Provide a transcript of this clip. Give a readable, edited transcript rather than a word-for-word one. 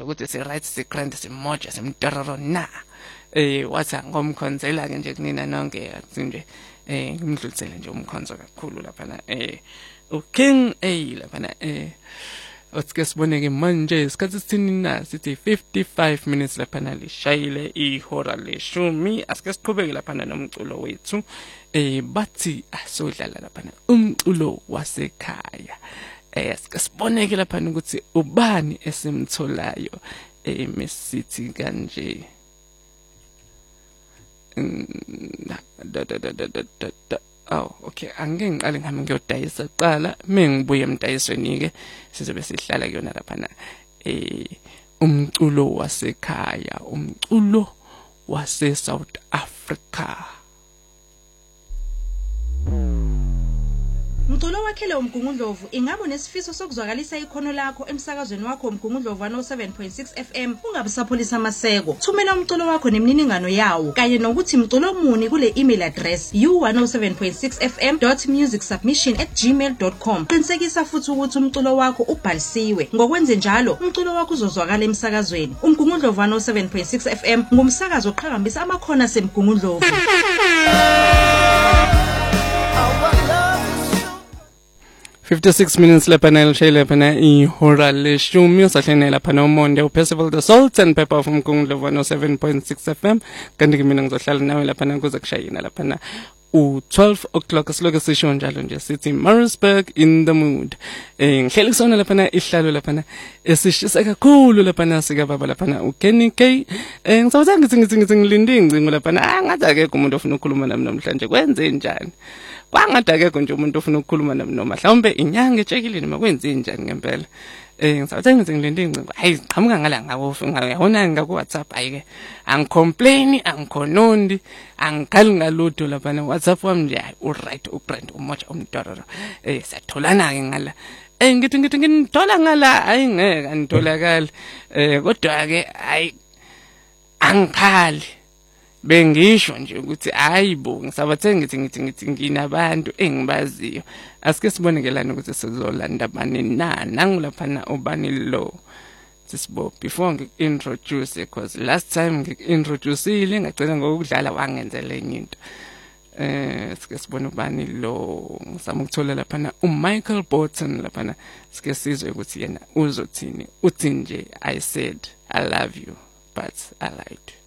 ukuthi si right si grand simoja simtororo na wathi ngomkhonzela ke nje kunina nonke nje ngimdlulisele nje umkhonzo kakhulu lapha na uKing lapha na Otske siboneke manje isikhathi sithini na sithi 55 minutes lapha na lishayile ihora leshumi asike siqhubeke lapha nomculo wethu bathi asodlala lapha umculo wasekhaya asike siboneke lapha ukuthi ubani esimtholayo mesithi kanje Oh okay angeke ngiqale ngihamba ngiyodayisa qala mengibuye emdayisweni ke sizobe sihlala kuyona lapha na umculo wasekhaya umculo wase South Africa Mculo wakhe lo Mgungundlovu ingabo nesifiso sokuzwakalisa ikhono lakho emsakazweni wakho Mgungundlovu 107.6 FM ungabe sapholisa amaseko thumela umculo wakho nemniningano yawo kanye nokuthi mculo muni kule email address u107.6fm.musicsubmission@gmail.com qinisekisa futhi ukuthi umculo wakho ubhalisiwe ngokwenze njalo umculo wakho uzozwakala emsakazweni Mgungundlovu 107.6 FM ngumsakazo oqhakambisa amakhono semgungundlovu 56 minutes lapha nalishayile lapha ihora leshumi usahlene lapha nomonde uPercival the Salt and Pepper from Mgungundlovu 107.6 FM kanti mina ngizohlala nawe lapha kuze kushayina lapha u12 o'clock siloke sisho njalo nje sithi Maritzburg in the mood ngihleli kusona lapha ihlalo lapha esishisa kakhulu lapha sika baba lapha uKenny K ngisawuza ngithi ngilinde ingcingo lapha ngathi akekho umuntu ofuna ukukhuluma nami namhlanje kwenze njani kwangathi akekho nje umuntu ofuna ukukhuluma nami noma mhlawumbe inyanga etshekile noma kwenze njani ngempela ngisawuthi ngilinde ingcingo hayi qhamuka ngala ngiyabona ngaku WhatsApp ayike angicomplain angikhonondi angikhali ngalutho lapha WhatsApp wami nje uright ubrand umoja umtororo satholana ke ngala ngithi ngithola ngala hayi ngeke anitholakala kodwa ke hayi angikhali bengisho nje ukuthi hayibo ngisabathe ngithi nginabantu engibaziyo asike sibonekelana ukuthi sizolanda bani nangulapha ubani lo sisibo before ngi-introduce because last time ngi-introduceile ngacela ngokudlala wangenzela enye into sike sibone ubani lo ngisama ukuthola lapha uMichael Bolton lapha sike sizwe ukuthi yena uzothini uthi nje I said I love you but I lied